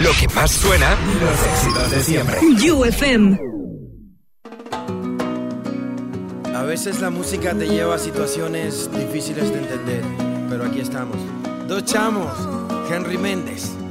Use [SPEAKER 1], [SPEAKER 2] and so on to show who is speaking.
[SPEAKER 1] Lo que más suena y los éxitos de siempre.
[SPEAKER 2] UFM.
[SPEAKER 3] A veces la música te lleva a situaciones difíciles de entender, pero aquí estamos. Dos chamos, Henry Méndez.